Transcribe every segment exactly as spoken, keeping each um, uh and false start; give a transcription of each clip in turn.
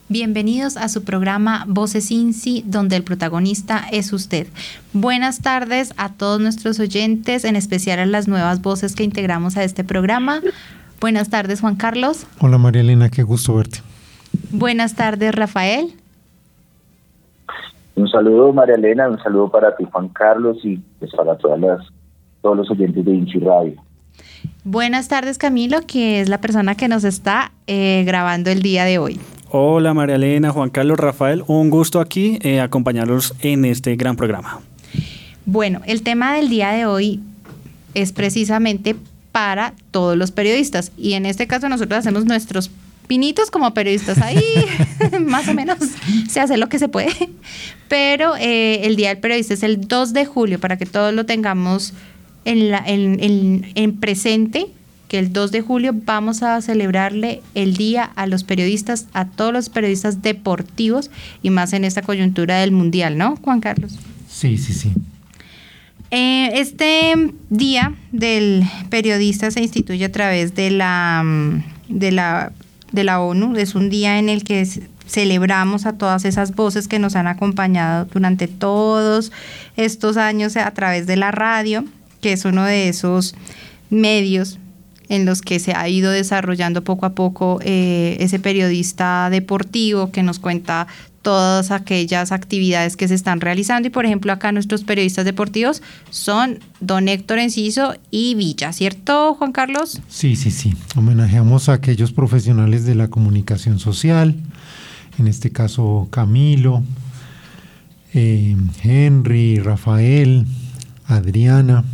Bienvenidos a su programa Voces INSI, donde el protagonista es usted. Buenas tardes a todos nuestros oyentes, en especial a las nuevas voces que integramos a este programa. Buenas tardes, Juan Carlos. Hola, María Elena, qué gusto verte. Buenas tardes, Rafael. Un saludo, María Elena, un saludo para ti, Juan Carlos, y pues para todas las, todos los oyentes de INSI Radio. Buenas tardes, Camilo, que es la persona que nos está eh, grabando el día de hoy. Hola, María Elena, Juan Carlos, Rafael, un gusto aquí eh, acompañarlos en este gran programa. Bueno, el tema del día de hoy es precisamente para todos los periodistas, y en este caso nosotros hacemos nuestros pinitos como periodistas ahí, más o menos se hace lo que se puede, pero eh, el Día del Periodista es el dos de julio, para que todos lo tengamos en, la, en, en, en presente, que el dos de julio vamos a celebrarle el día a los periodistas, a todos los periodistas deportivos, y más en esta coyuntura del Mundial, ¿no, Juan Carlos? Sí, sí, sí. Eh, este Día del Periodista se instituye a través de la, de la de la ONU. Es un día en el que celebramos a todas esas voces que nos han acompañado durante todos estos años a través de la radio, que es uno de esos medios en los que se ha ido desarrollando poco a poco eh, ese periodista deportivo que nos cuenta todas aquellas actividades que se están realizando. Y por ejemplo, acá nuestros periodistas deportivos son don Héctor Enciso y Villa, ¿cierto, Juan Carlos? Sí, sí, sí. Homenajeamos a aquellos profesionales de la comunicación social, en este caso Camilo, eh, Henry, Rafael, Adriana,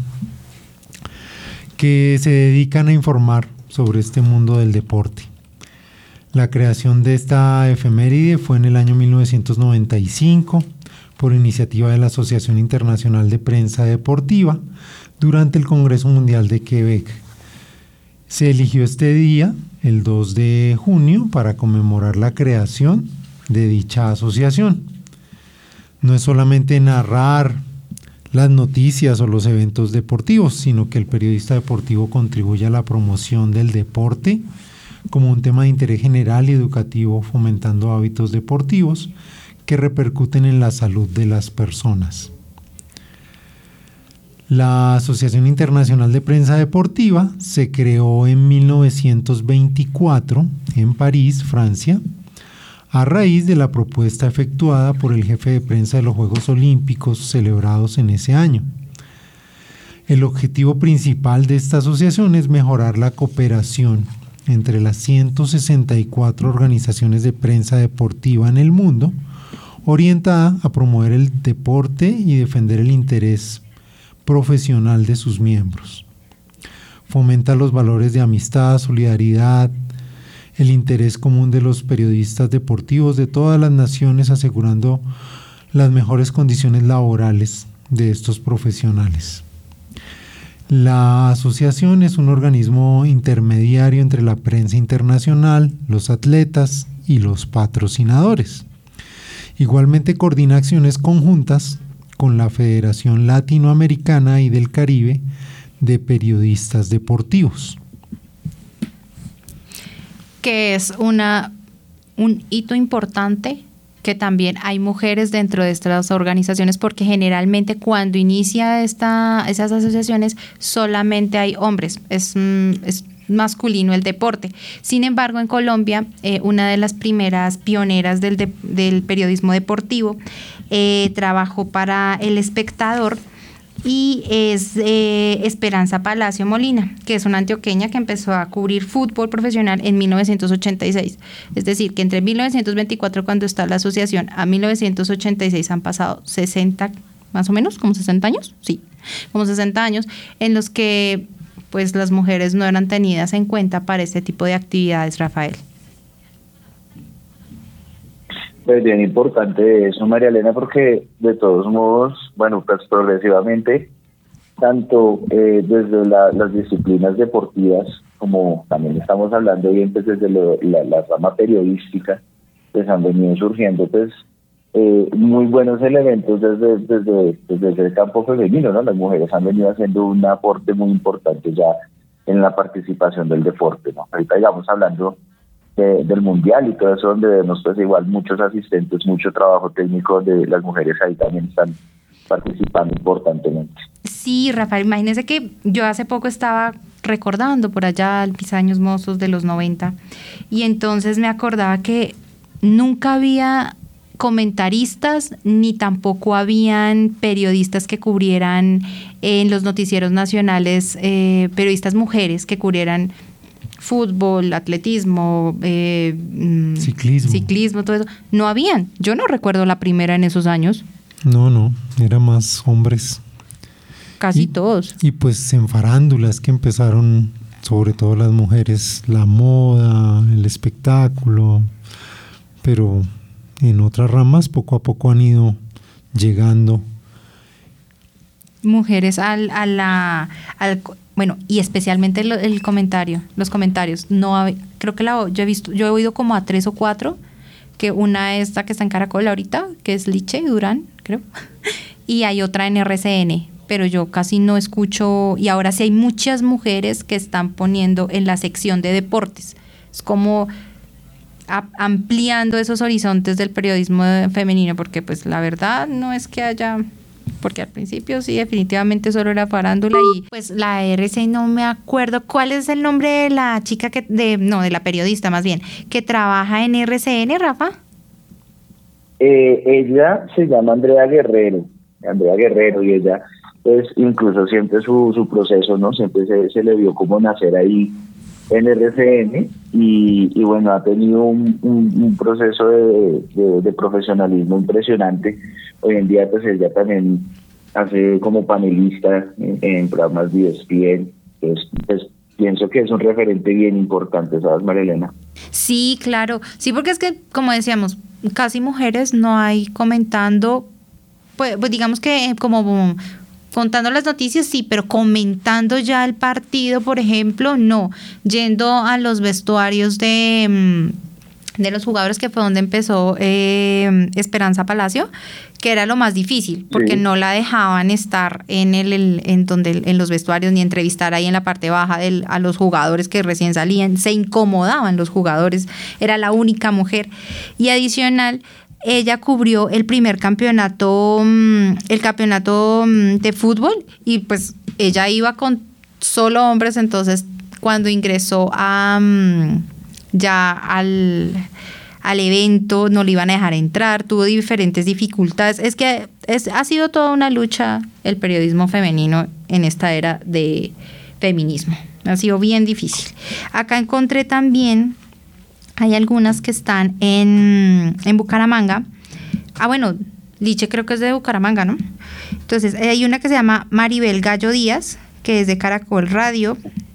que se dedican a informar sobre este mundo del deporte. La creación de esta efeméride fue en el año mil novecientos noventa y cinco por iniciativa de la Asociación Internacional de Prensa Deportiva durante el Congreso Mundial de Quebec. Se eligió este día, el dos de junio, para conmemorar la creación de dicha asociación. No es solamente narrar las noticias o los eventos deportivos, sino que el periodista deportivo contribuye a la promoción del deporte como un tema de interés general y educativo, fomentando hábitos deportivos que repercuten en la salud de las personas. La Asociación Internacional de Prensa Deportiva se creó en mil novecientos veinticuatro en París, Francia, a raíz de la propuesta efectuada por el jefe de prensa de los Juegos Olímpicos celebrados en ese año. El objetivo principal de esta asociación es mejorar la cooperación entre las ciento sesenta y cuatro organizaciones de prensa deportiva en el mundo, orientada a promover el deporte y defender el interés profesional de sus miembros. Fomenta los valores de amistad, solidaridad, el interés común de los periodistas deportivos de todas las naciones, asegurando las mejores condiciones laborales de estos profesionales. La asociación es un organismo intermediario entre la prensa internacional, los atletas y los patrocinadores. Igualmente coordina acciones conjuntas con la Federación Latinoamericana y del Caribe de Periodistas Deportivos. Que es una, un hito importante, que también hay mujeres dentro de estas organizaciones, porque generalmente cuando inicia esta, esas asociaciones solamente hay hombres, es, es masculino el deporte. Sin embargo, en Colombia, eh, una de las primeras pioneras del, de, del periodismo deportivo eh, trabajó para El Espectador, y es eh, Esperanza Palacio Molina, que es una antioqueña que empezó a cubrir fútbol profesional en mil novecientos ochenta y seis. Es decir, que entre mil novecientos veinticuatro, cuando está la asociación, a mil novecientos ochenta y seis han pasado sesenta, más o menos, como sesenta años, sí, como sesenta años, en los que pues las mujeres no eran tenidas en cuenta para este tipo de actividades, Rafael. Pues bien importante eso, María Elena, porque de todos modos, bueno, pues progresivamente, tanto eh, desde la, las disciplinas deportivas, como también estamos hablando bien pues desde lo, la, la rama periodística, pues han venido surgiendo pues eh, muy buenos elementos desde, desde, desde el campo femenino, ¿no? Las mujeres han venido haciendo un aporte muy importante ya en la participación del deporte, ¿no? Ahorita digamos hablando de, del mundial y todo eso, donde vemos pues igual muchos asistentes, mucho trabajo técnico de las mujeres ahí también están participando importantemente. Sí, Rafael, imagínese que yo hace poco estaba recordando por allá mis años mozos de los noventa y entonces me acordaba que nunca había comentaristas ni tampoco habían periodistas que cubrieran en los noticieros nacionales, eh, periodistas mujeres que cubrieran fútbol, atletismo, eh, ciclismo. ciclismo, todo eso. No habían. Yo no recuerdo la primera en esos años. No, no, eran más hombres. Casi y, todos. Y pues en farándulas que empezaron, sobre todo las mujeres, la moda, el espectáculo, pero en otras ramas poco a poco han ido llegando. Mujeres al, a la, al, bueno, y especialmente el, el comentario, los comentarios. No, creo que la, yo he visto, yo he oído como a tres o cuatro, que una es la que está en Caracol ahorita, que es Liche Durán, creo, y hay otra en R C N, pero yo casi no escucho, y ahora sí hay muchas mujeres que están poniendo en la sección de deportes. Es como a, ampliando esos horizontes del periodismo femenino, porque pues la verdad no es que haya, porque al principio sí definitivamente solo era farándula y pues la R C no me acuerdo cuál es el nombre de la chica que, de no, de la periodista más bien, que trabaja en R C N, Rafa. Eh, ella se llama Andrea Guerrero, Andrea Guerrero, y ella pues incluso siempre su, su proceso, ¿no? Siempre se, se le vio como nacer ahí en R C N y, y bueno, ha tenido un, un, un proceso de, de, de profesionalismo impresionante. Hoy en día pues ella también hace como panelista en, en programas de E S P N, pues, pues pienso que es un referente bien importante, ¿sabes, María Elena? Sí, claro, sí, porque es que como decíamos, casi mujeres no hay comentando, pues, pues digamos que como contando las noticias, sí, pero comentando ya el partido, por ejemplo, no. Yendo a los vestuarios de, de los jugadores, que fue donde empezó eh, Esperanza Palacio, que era lo más difícil, porque sí, no la dejaban estar en el, el en donde en los vestuarios ni entrevistar ahí en la parte baja del, a los jugadores que recién salían. Se incomodaban los jugadores, era la única mujer. Y adicional, ella cubrió el primer campeonato, el campeonato de fútbol, y pues ella iba con solo hombres, entonces cuando ingresó a ya al, al evento no le iban a dejar entrar, tuvo diferentes dificultades. Es que es, ha sido toda una lucha el periodismo femenino en esta era de feminismo. Ha sido bien difícil. Acá encontré también, hay algunas que están en, en Bucaramanga. Ah, bueno, Liche creo que es de Bucaramanga, ¿no? Entonces, hay una que se llama Maribel Gallo Díaz, que es de Caracol Radio.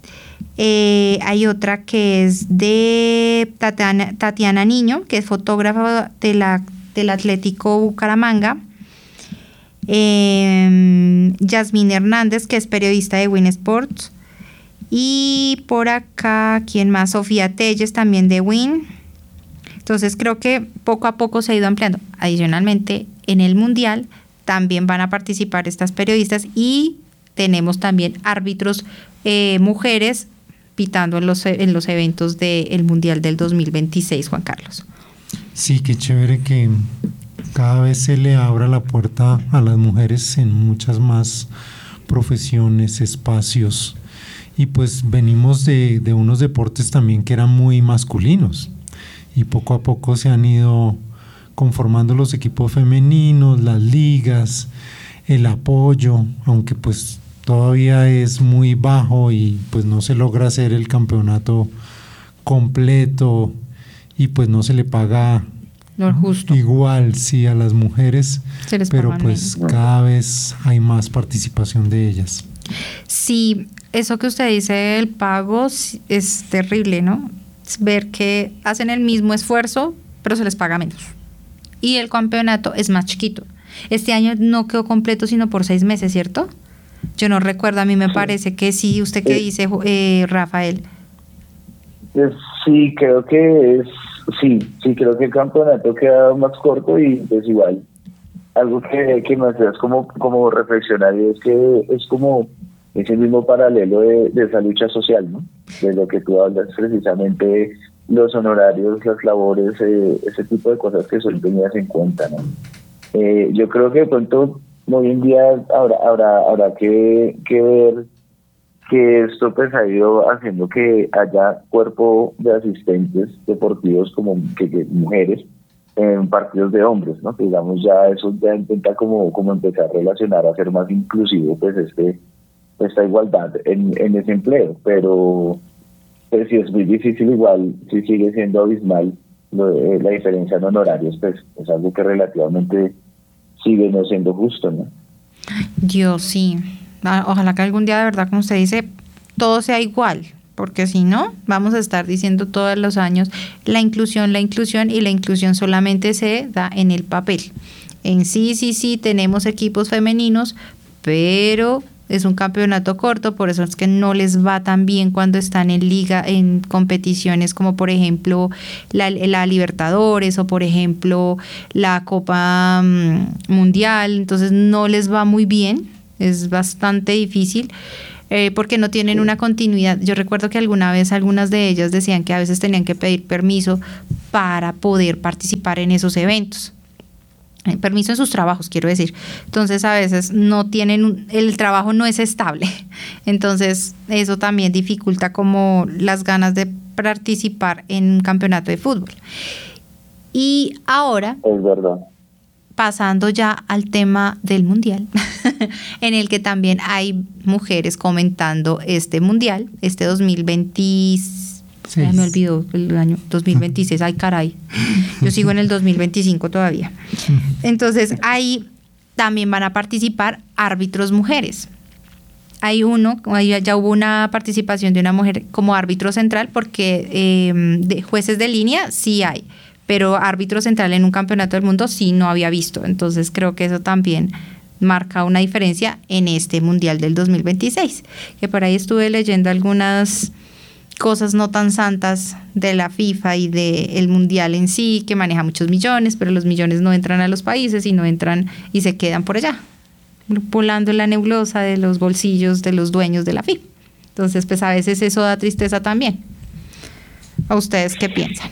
Eh, hay otra que es de Tatiana, Tatiana Niño, que es fotógrafa de la, del Atlético Bucaramanga. Eh, Yasmín Hernández, que es periodista de Win Sports. Y por acá, ¿quién más? Sofía Telles, también de Win. Entonces creo que poco a poco se ha ido ampliando. Adicionalmente, en el Mundial también van a participar estas periodistas y tenemos también árbitros eh, mujeres pitando en los, en los eventos del Mundial del dos mil veintiséis, Juan Carlos. Sí, qué chévere que cada vez se le abra la puerta a las mujeres en muchas más profesiones, espacios. Y pues venimos de, de unos deportes también que eran muy masculinos y poco a poco se han ido conformando los equipos femeninos, las ligas, el apoyo, aunque pues todavía es muy bajo y pues no se logra hacer el campeonato completo y pues no se le paga lo justo. Igual sí a las mujeres, pero pues menos. Cada vez hay más participación de ellas. Sí, eso que usted dice del pago es terrible, ¿no? Es ver que hacen el mismo esfuerzo, pero se les paga menos. Y el campeonato es más chiquito. Este año no quedó completo sino por seis meses, ¿cierto? Yo no recuerdo, a mí me sí. parece que sí. ¿Usted qué eh, dice, eh, Rafael? Sí, creo que es, sí, sí, creo que el campeonato queda más corto y pues igual. Algo que, que me hace como, como reflexionar y es que es como ese mismo paralelo de, de esa lucha social, ¿no? De lo que tú hablas precisamente los honorarios, las labores, eh, ese tipo de cosas que son tenidas en cuenta, ¿no? Eh, yo creo que de pronto hoy en día habrá, habrá, habrá que, que ver que esto pues ha ido haciendo que haya cuerpo de asistentes deportivos como que, que mujeres en partidos de hombres, ¿no? Que digamos ya eso ya intenta como, como empezar a relacionar, a ser más inclusivo pues este esta igualdad en, en ese empleo, pero pues sí es muy difícil, igual si sigue siendo abismal lo, eh, la diferencia en honorarios, pues es algo que relativamente sigue no siendo justo, ¿no? Dios, sí. Ojalá que algún día, de verdad, como usted dice, todo sea igual, porque si no, vamos a estar diciendo todos los años la inclusión, la inclusión, y la inclusión solamente se da en el papel. En sí, sí, sí, tenemos equipos femeninos, pero es un campeonato corto, por eso es que no les va tan bien cuando están en liga, en competiciones como por ejemplo la, la Libertadores o por ejemplo la Copa um, Mundial, entonces no les va muy bien, es bastante difícil. Eh, porque no tienen una continuidad. Yo recuerdo que alguna vez algunas de ellas decían que a veces tenían que pedir permiso para poder participar en esos eventos. Eh, permiso en sus trabajos, quiero decir. Entonces a veces no tienen, un, el trabajo no es estable. Entonces eso también dificulta como las ganas de participar en un campeonato de fútbol. Y ahora... Es verdad. Pasando ya al tema del mundial, en el que también hay mujeres comentando este mundial, este dos mil veintiséis, ay, me olvidó el año dos mil veintiséis, ay caray, yo sigo en el dos mil veinticinco todavía. Entonces ahí también van a participar árbitros mujeres. Hay uno, ya hubo una participación de una mujer como árbitro central, porque eh, de jueces de línea sí hay, pero árbitro central en un campeonato del mundo sí no había visto. Entonces creo que eso también marca una diferencia en este mundial del dos mil veintiséis, que por ahí estuve leyendo algunas cosas no tan santas de la FIFA y del mundial en sí, que maneja muchos millones, pero los millones no entran a los países y no entran y se quedan por allá, volando en la nebulosa de los bolsillos de los dueños de la FIFA. Entonces pues a veces eso da tristeza también. ¿A ustedes qué piensan?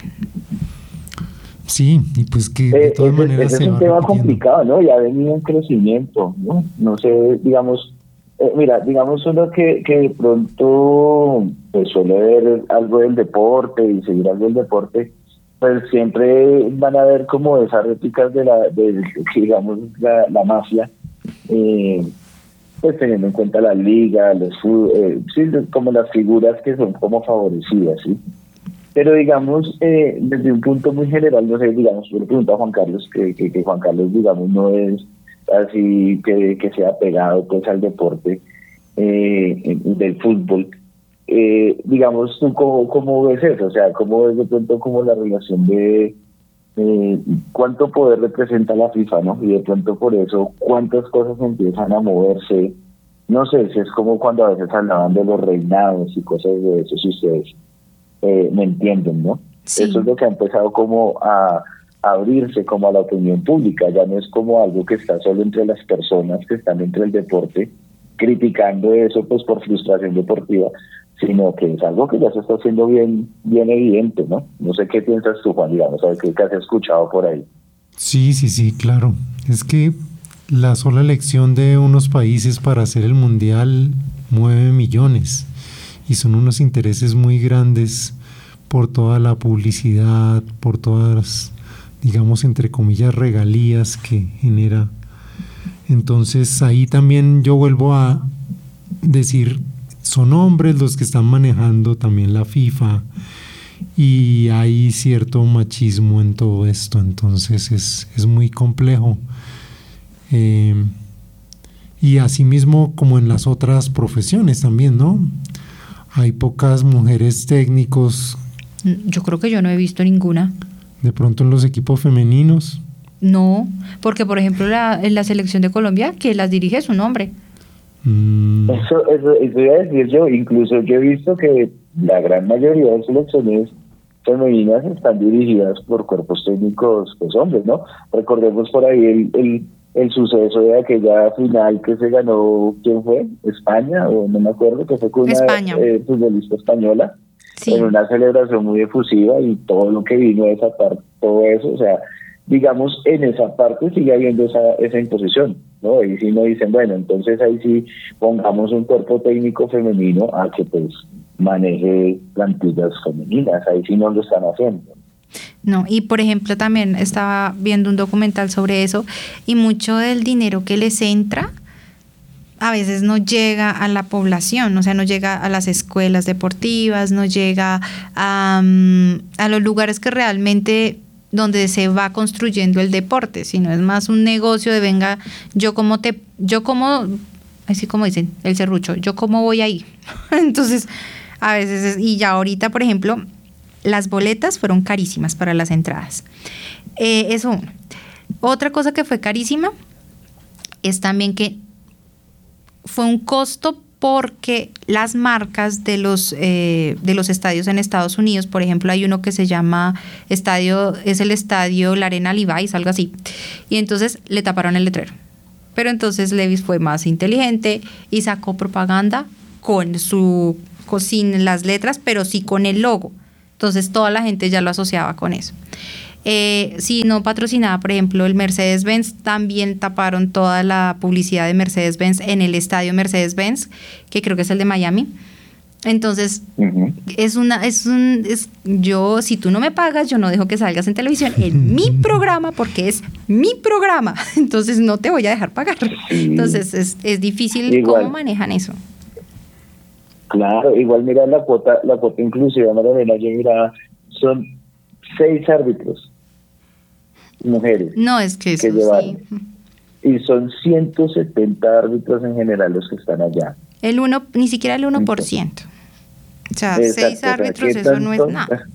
Sí, y pues que de todas eh, maneras ese se es un va tema repitiendo. complicado, ¿no? Y ha venido en crecimiento, ¿no? No sé, digamos, eh, mira, digamos uno que, que de pronto pues suele ver algo del deporte y seguir algo del deporte, pues siempre van a ver como esas réplicas de la, de, digamos, la, la mafia, eh, pues teniendo en cuenta la liga, los eh, sí, como las figuras que son como favorecidas, ¿sí? Pero digamos, eh, desde un punto muy general, no sé, digamos, yo le pregunto a Juan Carlos, que, que, que Juan Carlos, digamos, no es así que, que sea pegado pues al deporte eh, del fútbol. Eh, digamos, ¿tú cómo, cómo ves eso? O sea, ¿cómo ves de pronto como la relación de eh, cuánto poder representa la FIFA, ¿no? Y de pronto por eso, ¿cuántas cosas empiezan a moverse? No sé, si es como cuando a veces hablaban de los reinados y cosas de eso, si ustedes... Eh, me entienden, ¿no? Sí. Eso es lo que ha empezado como a, a abrirse como a la opinión pública, ya no es como algo que está solo entre las personas que están dentro del deporte criticando eso pues por frustración deportiva, sino que es algo que ya se está haciendo bien bien evidente, ¿no? No sé qué piensas tú, Juan, digamos, a ver qué has escuchado por ahí. Sí, sí, sí, claro. Es que la sola elección de unos países para hacer el mundial mueve millones. Y son unos intereses muy grandes por toda la publicidad, por todas las, digamos, entre comillas, regalías que genera. Entonces ahí también yo vuelvo a decir, son hombres los que están manejando también la FIFA y hay cierto machismo en todo esto, entonces es, es muy complejo. Eh, y asimismo como en las otras profesiones también, ¿no? Hay pocas mujeres técnicos. Yo creo que yo no he visto ninguna. De pronto en los equipos femeninos. No, porque por ejemplo la, en la selección de Colombia, que las dirige es un hombre. Mm. Eso, eso, eso iba a decir yo, incluso yo he visto que la gran mayoría de selecciones femeninas están dirigidas por cuerpos técnicos, pues hombres, ¿no? Recordemos por ahí el... el el suceso de aquella final que se ganó, ¿quién fue? España, o no me acuerdo, que fue con una eh, futbolista española, sí. en una celebración muy efusiva y todo lo que vino de esa parte, todo eso, o sea, digamos, en esa parte sigue habiendo esa, esa imposición, ¿no? Ahí sí no dicen, bueno, entonces ahí sí pongamos un cuerpo técnico femenino a que pues maneje plantillas femeninas, ahí sí no lo están haciendo. No, y por ejemplo también estaba viendo un documental sobre eso y mucho del dinero que les entra a veces no llega a la población, o sea, no llega a las escuelas deportivas, no llega a, a los lugares que realmente donde se va construyendo el deporte, sino es más un negocio de venga, yo como te, yo como, así como dicen, el serrucho, yo como voy ahí. Entonces, a veces, es, y ya ahorita, por ejemplo, las boletas fueron carísimas para las entradas. Eh, eso uno. Otra cosa que fue carísima es también que fue un costo porque las marcas de los eh, de los estadios en Estados Unidos, por ejemplo, hay uno que se llama estadio, es el estadio La Arena Levi's, algo así, y entonces le taparon el letrero. Pero entonces Levi's fue más inteligente y sacó propaganda con su con, sin las letras, pero sí con el logo. Entonces toda la gente ya lo asociaba con eso. Eh, si no patrocinaba, por ejemplo, el Mercedes-Benz, también taparon toda la publicidad de Mercedes-Benz en el estadio Mercedes-Benz, que creo que es el de Miami. Entonces, uh-huh. es una, es un, es, yo, si tú no me pagas, yo no dejo que salgas en televisión en mi programa, porque es mi programa. Entonces no te voy a dejar pagar. Entonces es, es difícil igual. Cómo manejan eso. Claro, igual mira la cuota, la cuota inclusiva, María, yo mira, son seis árbitros mujeres. No, es que eso que llevaron. Sí. Y son ciento setenta árbitros en general los que están allá. El uno, ni siquiera el uno por ciento. O sea, exacto, seis árbitros, o sea, eso no es nada.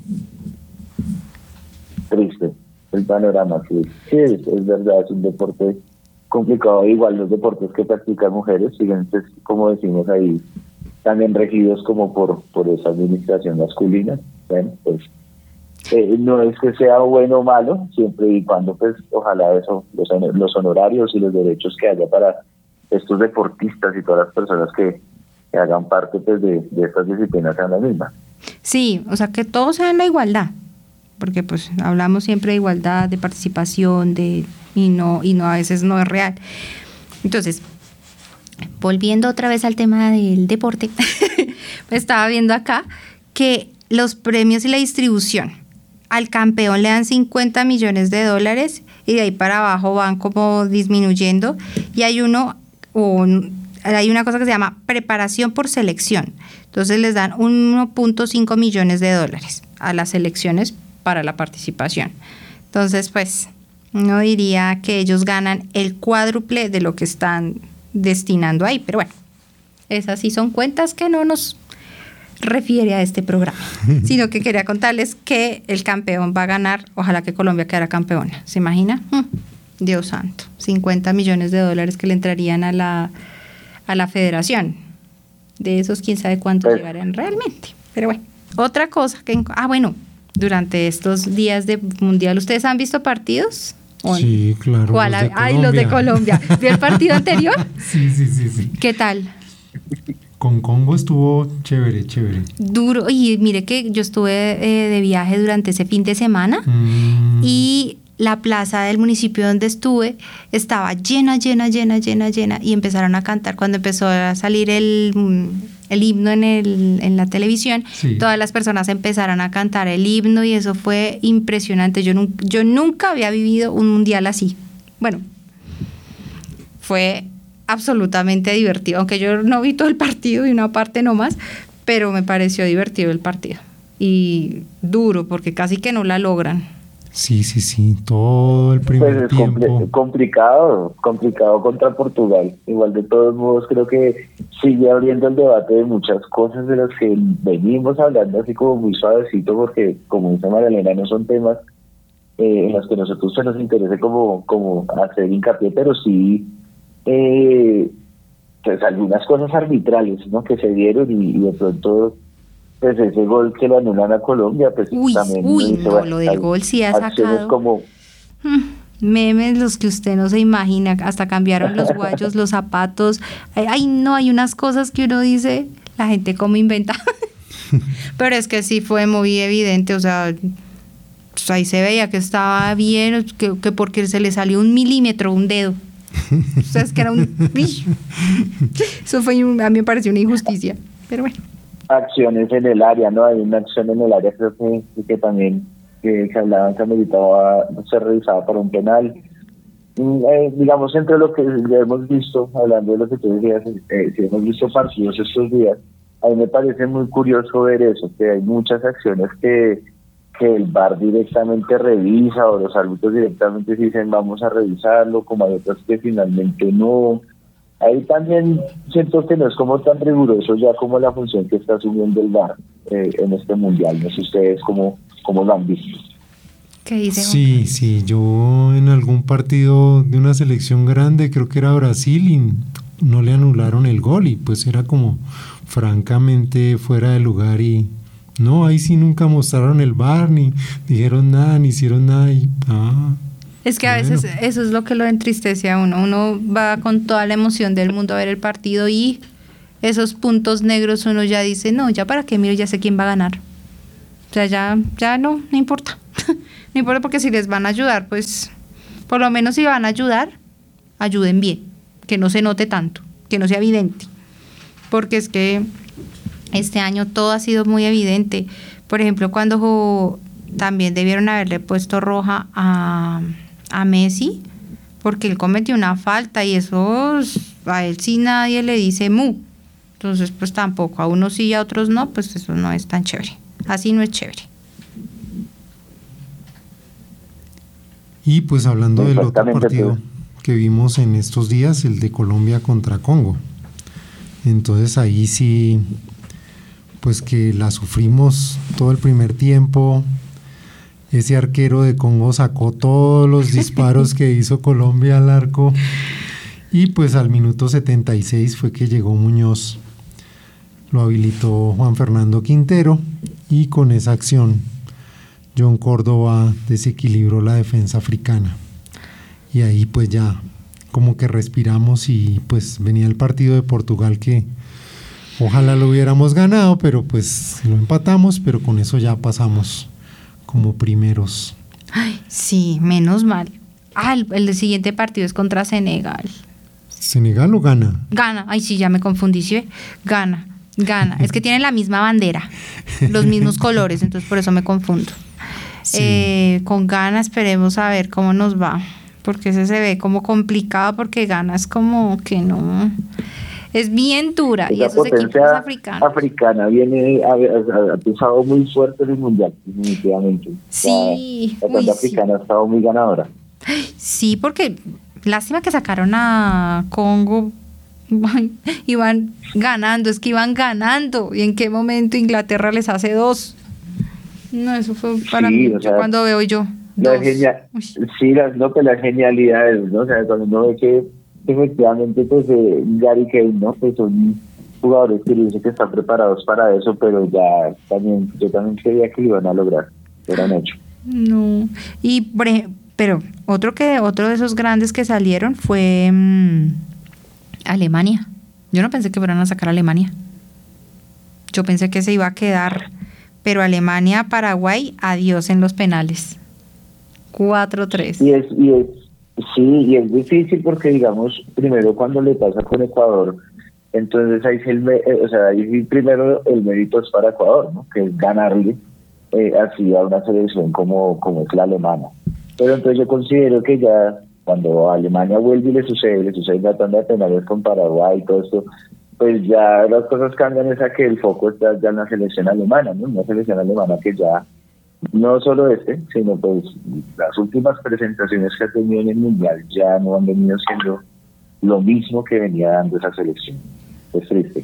Triste el panorama, sí. Sí, es, es verdad, es un deporte complicado. Igual los deportes que practican mujeres siguen, pues, como decimos ahí, también regidos como por, por esa administración masculina. Bueno, pues Eh, no es que sea bueno o malo, siempre y cuando pues ojalá eso, los, los honorarios y los derechos que haya para estos deportistas y todas las personas que, que hagan parte pues de, de estas disciplinas sean las mismas. Sí, o sea que todos sean la igualdad, porque pues hablamos siempre de igualdad, de participación, de y no y no a veces no es real. Entonces, volviendo otra vez al tema del deporte, estaba viendo acá que los premios y la distribución al campeón le dan cincuenta millones de dólares y de ahí para abajo van como disminuyendo y hay uno un, hay una cosa que se llama preparación por selección, entonces les dan uno punto cinco millones de dólares a las selecciones para la participación. Entonces pues uno diría que ellos ganan el cuádruple de lo que están destinando ahí, pero bueno, esas sí son cuentas que no nos refiere a este programa, sino que quería contarles que el campeón va a ganar, ojalá que Colombia quedara campeona, ¿se imagina? Dios santo, cincuenta millones de dólares que le entrarían a la a la federación, de esos quién sabe cuántos pues, llegarían realmente, pero bueno, otra cosa que, ah bueno, durante estos días de mundial, ¿ustedes han visto partidos? Sí, claro. ¿Cuál? Los Ay, los de Colombia. ¿Vio el partido anterior? Sí, sí, sí, sí. ¿Qué tal? Con Congo estuvo chévere, chévere. Duro, y mire que yo estuve eh, de viaje durante ese fin de semana mm. y la plaza del municipio donde estuve estaba llena, llena, llena, llena, llena y empezaron a cantar. Cuando empezó a salir el, el himno en, el, en la televisión, sí. Todas las personas empezaron a cantar el himno y eso fue impresionante. Yo, yo nunca había vivido un mundial así. Bueno, fue absolutamente divertido, aunque yo no vi todo el partido y una parte nomás, pero me pareció divertido el partido y duro porque casi que no la logran. Sí, sí, sí, todo el primer pues es tiempo. Compl- complicado, complicado contra Portugal. Igual de todos modos creo que sigue abriendo el debate de muchas cosas de las que venimos hablando así como muy suavecito porque como dice María Elena no son temas eh, en los que nosotros se nos interese como, como hacer hincapié, pero sí Eh, pues algunas cosas arbitrales, ¿no? Que se dieron y, y de pronto pues ese gol que lo anulan a Colombia pues uy, también uy, dice, no, bueno, lo del gol sí ha sacado como memes los que usted no se imagina, hasta cambiaron los guayos, los zapatos, ay, ay no, hay unas cosas que uno dice, la gente cómo inventa. Pero es que sí fue muy evidente, o sea, pues ahí se veía que estaba bien, que, que porque se le salió un milímetro, un dedo. O sea, es que era un... Eso fue, un, a mí me pareció una injusticia, pero bueno. Acciones en el área, ¿no? Hay una acción en el área, creo que, que también que, que hablaban que ameritaba ser revisada para un penal. Eh, digamos, entre lo que ya hemos visto, hablando de lo que tú decías, eh, si hemos visto partidos estos días, a mí me parece muy curioso ver eso, que hay muchas acciones que, que el V A R directamente revisa o los árbitros directamente dicen vamos a revisarlo, como hay otras que finalmente no. Ahí también siento que no es como tan riguroso ya como la función que está asumiendo el V A R eh, en este mundial. No sé ustedes cómo, cómo lo han visto. ¿Qué dice? Sí, sí, yo en algún partido de una selección grande, creo que era Brasil, y no le anularon el gol y pues era como francamente fuera de lugar y no, ahí sí nunca mostraron el V A R, ni dijeron nada, ni hicieron nada y ah, es que a bueno. veces eso es lo que lo entristece a uno, uno va con toda la emoción del mundo a ver el partido y esos puntos negros uno ya dice, no, ya para qué miro, ya sé quién va a ganar. O sea, ya, ya no, no importa. No importa porque si les van a ayudar, pues por lo menos si van a ayudar, ayuden bien, que no se note tanto, que no sea evidente. Porque es que este año todo ha sido muy evidente. Por ejemplo, cuando jugó, también debieron haberle puesto roja a, a Messi, porque él cometió una falta y eso a él sí nadie le dice mu. Entonces, pues tampoco, a unos sí y a otros no, pues eso no es tan chévere. Así no es chévere. Y pues hablando del otro partido que vimos en estos días, el de Colombia contra Congo. Entonces ahí sí, pues que la sufrimos todo el primer tiempo. Ese arquero de Congo sacó todos los disparos que hizo Colombia al arco. Y pues al minuto setenta y seis fue que llegó Muñoz. Lo habilitó Juan Fernando Quintero y con esa acción John Córdoba desequilibró la defensa africana. Y ahí pues ya como que respiramos y pues venía el partido de Portugal que ojalá lo hubiéramos ganado, pero pues lo empatamos, pero con eso ya pasamos como primeros. Ay, sí, menos mal. Ah, el, el siguiente partido es contra Senegal. ¿Senegal o gana? Gana. Ay, sí, ya me confundí, ¿sí? Gana, gana. Es que tienen la misma bandera, los mismos colores, entonces por eso me confundo. Sí. Eh, con Ghana esperemos a ver cómo nos va, porque ese se ve como complicado, porque Ghana es como que no, es bien dura. Y esos equipos africanos. africana viene, ha, ha pisado muy fuerte el mundial, definitivamente. Sí, la, la cuenta africana sí ha estado muy ganadora. Sí, porque lástima que sacaron a Congo. Iban ganando, es que iban ganando. ¿Y en qué momento Inglaterra les hace dos? No, eso fue para sí, mí, o sea, cuando veo yo. La genia, sí, las, no, que las genialidades, ¿no? O sea, cuando uno ve que efectivamente, pues, eh, Gary Kane, ¿no? Pues son jugadores que dicen que están preparados para eso, pero ya también, yo también creía que lo iban a lograr, lo han hecho. No, y, por ejemplo, pero otro, que, otro de esos grandes que salieron fue mmm, Alemania. Yo no pensé que fueran a sacar a Alemania. Yo pensé que se iba a quedar... Pero Alemania, Paraguay, adiós en los penales. cuatro tres. Y es, y es, sí, y es difícil porque, digamos, primero cuando le pasa con Ecuador, entonces ahí sí, el, o sea, ahí sí primero el mérito es para Ecuador, ¿no? Que es ganarle eh, así a una selección como, como es la alemana. Pero entonces yo considero que ya cuando a Alemania vuelve y le sucede, le sucede la tanda de penales con Paraguay y todo esto, pues ya las cosas cambian, es a que el foco está ya en la selección alemana, ¿no? Una selección alemana que ya, no solo este, sino pues las últimas presentaciones que ha tenido en el Mundial ya no han venido siendo lo mismo que venía dando esa selección. Es triste.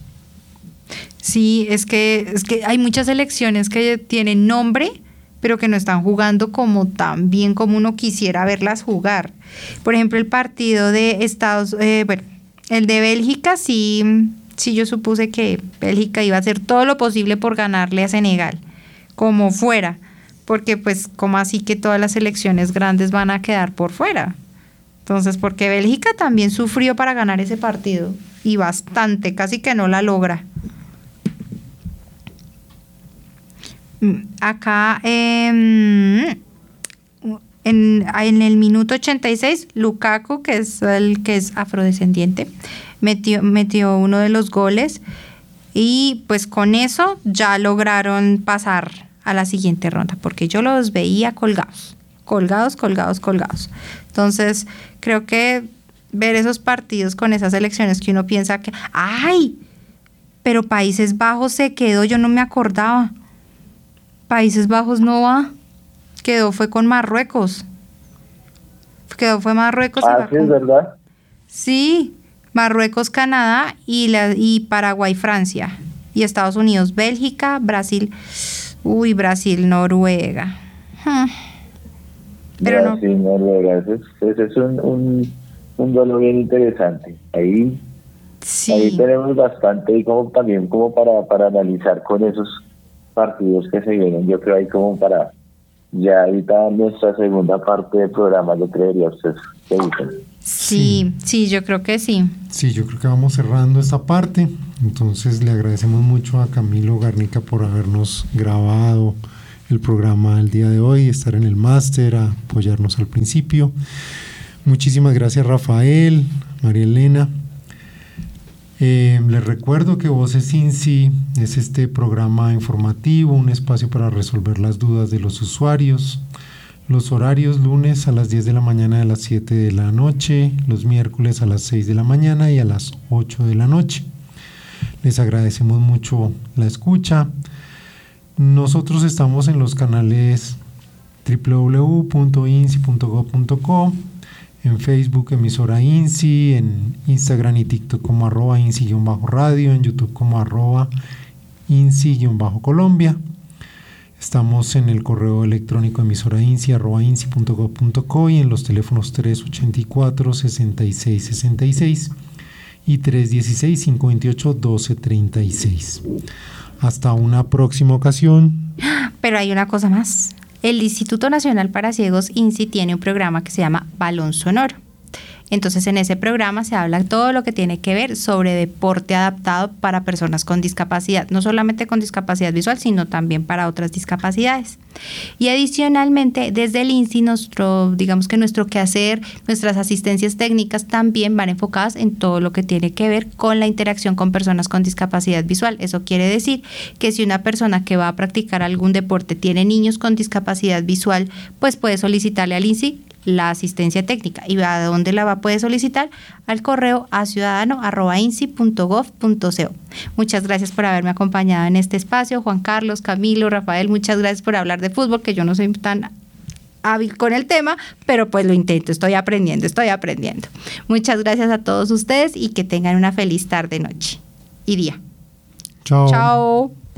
Sí, es que, es que hay muchas selecciones que tienen nombre, pero que no están jugando como tan bien como uno quisiera verlas jugar. Por ejemplo, el partido de Estados eh, bueno, el de Bélgica, sí, sí yo supuse que Bélgica iba a hacer todo lo posible por ganarle a Senegal, como fuera, porque pues como así que todas las selecciones grandes van a quedar por fuera. Entonces, porque Bélgica también sufrió para ganar ese partido, y bastante, casi que no la logra. Acá eh, en, en el minuto ochenta y seis, Lukaku, que es el que es afrodescendiente, metió, metió uno de los goles y pues con eso ya lograron pasar a la siguiente ronda, porque yo los veía colgados, colgados, colgados, colgados. Entonces, creo que ver esos partidos con esas elecciones que uno piensa que, ¡ay! Pero Países Bajos se quedó, yo no me acordaba. Países Bajos no va, quedó fue con Marruecos. Quedó fue Marruecos. Ah, sí, es verdad. Sí, Marruecos, Canadá y, la, y Paraguay, Francia. Y Estados Unidos, Bélgica, Brasil. Uy, Brasil, Noruega. Hmm. Pero Brasil, no. Noruega, ese es, ese es un, un, un duelo bien interesante. Ahí, sí. ahí tenemos bastante y como también como para, para analizar con esos partidos que se vienen. Yo creo ahí como para ya ahorita nuestra segunda parte del programa, yo creería ustedes que dicen. Sí, sí, yo creo que sí. Sí, yo creo que vamos cerrando esta parte. Entonces le agradecemos mucho a Camilo Garnica por habernos grabado el programa el día de hoy, estar en el máster, apoyarnos al principio. Muchísimas gracias, Rafael, María Elena. Eh, les recuerdo que Voces INSI es este programa informativo, un espacio para resolver las dudas de los usuarios. Los horarios: lunes a las diez de la mañana y a las siete de la noche, los miércoles a las seis de la mañana y a las ocho de la noche. Les agradecemos mucho la escucha. Nosotros estamos en los canales doble u doble u doble u punto insi punto gob punto co, en Facebook emisora INSI, en Instagram y TikTok como arroba INSI-radio, en YouTube como arroba INSI-Colombia. Estamos en el correo electrónico emisora INSI arroba insi punto gob punto co y en los teléfonos tres ochenta y cuatro, sesenta y seis sesenta y seis y tres dieciséis, cinco veintiocho, doce treinta y seis. Hasta una próxima ocasión. Pero hay una cosa más. El Instituto Nacional para Ciegos INSI tiene un programa que se llama Balón Sonoro. Entonces, en ese programa se habla todo lo que tiene que ver sobre deporte adaptado para personas con discapacidad, no solamente con discapacidad visual, sino también para otras discapacidades. Y adicionalmente, desde el INSI, nuestro, digamos que nuestro quehacer, nuestras asistencias técnicas también van enfocadas en todo lo que tiene que ver con la interacción con personas con discapacidad visual. Eso quiere decir que si una persona que va a practicar algún deporte tiene niños con discapacidad visual, pues puede solicitarle al INSI la asistencia técnica. ¿Y a dónde la va a poder solicitar? Al correo a ciudadano arroba insi punto gob punto co. Muchas gracias por haberme acompañado en este espacio. Juan Carlos, Camilo, Rafael, muchas gracias por hablar de fútbol, que yo no soy tan hábil con el tema, pero pues lo intento, estoy aprendiendo, estoy aprendiendo. Muchas gracias a todos ustedes y que tengan una feliz tarde, noche y día. Chao. Chao.